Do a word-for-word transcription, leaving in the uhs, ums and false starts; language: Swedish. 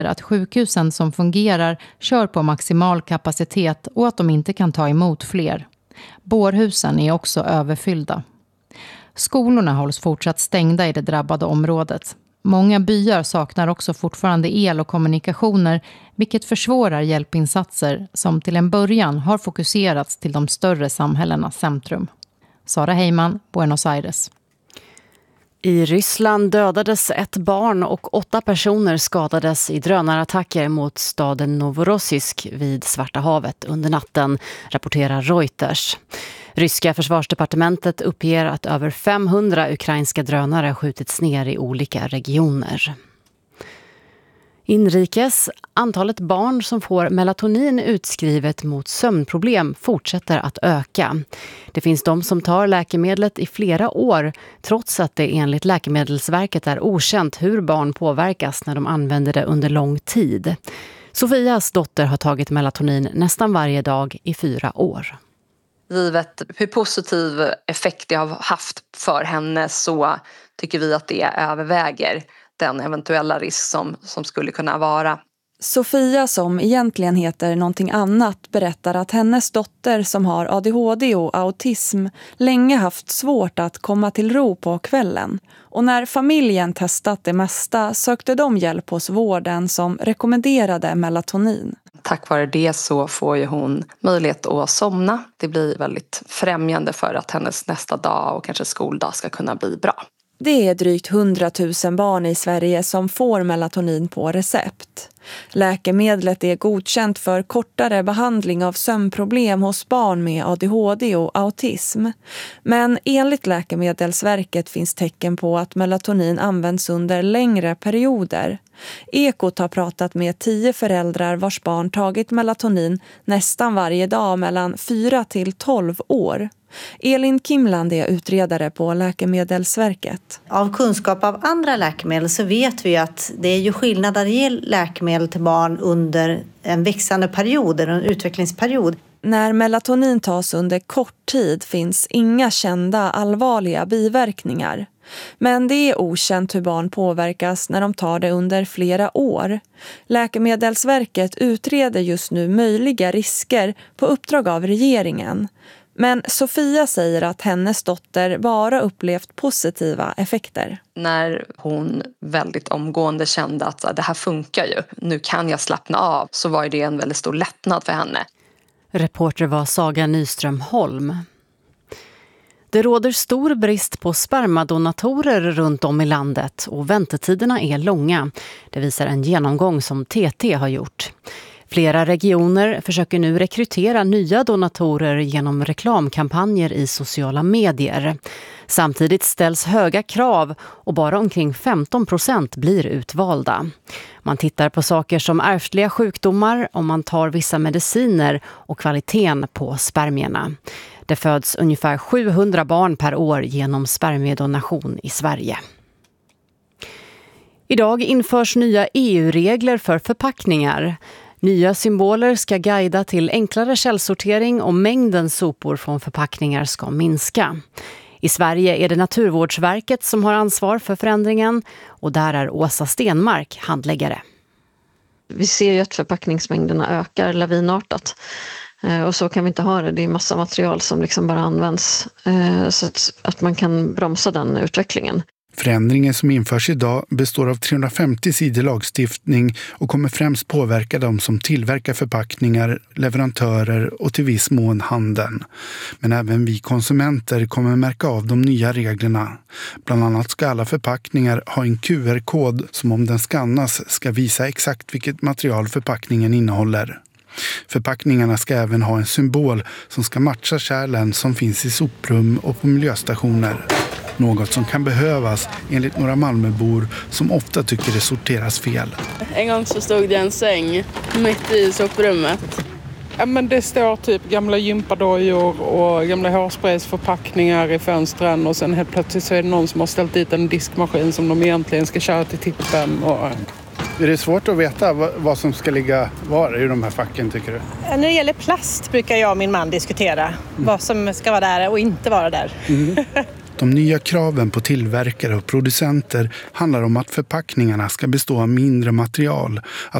att sjukhusen som fungerar kör på maximal kapacitet och att de inte kan ta emot fler. Bårhusen är också överfyllda. Skolorna hålls fortsatt stängda i det drabbade området. Många byar saknar också fortfarande el och kommunikationer, vilket försvårar hjälpinsatser som till en början har fokuserats till de större samhällenas centrum. Sara Heyman, Buenos Aires. I Ryssland dödades ett barn och åtta personer skadades i drönarattacker mot staden Novorossiysk vid Svarta havet under natten, rapporterar Reuters. Ryska försvarsdepartementet uppger att över femhundra ukrainska drönare skjutits ner i olika regioner. Inrikes, antalet barn som får melatonin utskrivet mot sömnproblem fortsätter att öka. Det finns de som tar läkemedlet i flera år trots att det enligt Läkemedelsverket är okänt hur barn påverkas när de använder det under lång tid. Sofias dotter har tagit melatonin nästan varje dag i fyra år. Givet hur positiv effekt det har haft för henne så tycker vi att det överväger den eventuella risk som, som skulle kunna vara. Sofia, som egentligen heter någonting annat, berättar att hennes dotter som har A D H D och autism länge haft svårt att komma till ro på kvällen. Och när familjen testat det mesta sökte de hjälp hos vården som rekommenderade melatonin. Tack vare det så får ju hon möjlighet att somna. Det blir väldigt främjande för att hennes nästa dag och kanske skoldag ska kunna bli bra. Det är drygt hundratusen barn i Sverige som får melatonin på recept. Läkemedlet är godkänt för kortare behandling av sömnproblem hos barn med A D H D och autism. Men enligt Läkemedelsverket finns tecken på att melatonin används under längre perioder. Ekot har pratat med tio föräldrar vars barn tagit melatonin nästan varje dag mellan fyra till tolv år. Elin Kimland är utredare på Läkemedelsverket. Av kunskap av andra läkemedel så vet vi att det är ju skillnad att ge läkemedel till barn under en växande period eller en utvecklingsperiod. När melatonin tas under kort tid finns inga kända allvarliga biverkningar. Men det är okänt hur barn påverkas när de tar det under flera år. Läkemedelsverket utreder just nu möjliga risker på uppdrag av regeringen. Men Sofia säger att hennes dotter bara upplevt positiva effekter. När hon väldigt omgående kände att det här funkar ju, nu kan jag slappna av, så var det en väldigt stor lättnad för henne. Reporter var Saga Nyström Holm. Det råder stor brist på spermadonatorer runt om i landet och väntetiderna är långa. Det visar en genomgång som T T har gjort. Flera regioner försöker nu rekrytera nya donatorer genom reklamkampanjer i sociala medier. Samtidigt ställs höga krav och bara omkring femton procent blir utvalda. Man tittar på saker som ärftliga sjukdomar, om man tar vissa mediciner och kvaliteten på spermierna. Det föds ungefär sjuhundra barn per år genom spermiedonation i Sverige. Idag införs nya E U-regler för förpackningar. Nya symboler ska guida till enklare källsortering och mängden sopor från förpackningar ska minska. I Sverige är det Naturvårdsverket som har ansvar för förändringen och där är Åsa Stenmark handläggare. Vi ser ju att förpackningsmängderna ökar lavinartat och så kan vi inte ha det. Det är massa material som liksom bara används så att, att man kan bromsa den utvecklingen. Förändringen som införs idag består av trehundrafemtio sidor lagstiftning och kommer främst påverka de som tillverkar förpackningar, leverantörer och till viss mån handeln. Men även vi konsumenter kommer märka av de nya reglerna. Bland annat ska alla förpackningar ha en Q R-kod som om den skannas ska visa exakt vilket material förpackningen innehåller. Förpackningarna ska även ha en symbol som ska matcha kärlen som finns i soprum och på miljöstationer. Något som kan behövas enligt några Malmöbor som ofta tycker det sorteras fel. En gång så stod det en säng mitt i soprummet. Ja, men det står typ gamla gympadojor och gamla hårspraysförpackningar i fönstren och sen helt plötsligt så är det någon som har ställt dit en diskmaskin som de egentligen ska köra till tippen. Och... Är det svårt att veta vad som ska ligga var i de här facken, tycker du? När det gäller plast brukar jag och min man diskutera mm. vad som ska vara där och inte vara där. Mm. De nya kraven på tillverkare och producenter handlar om att förpackningarna ska bestå av mindre material, att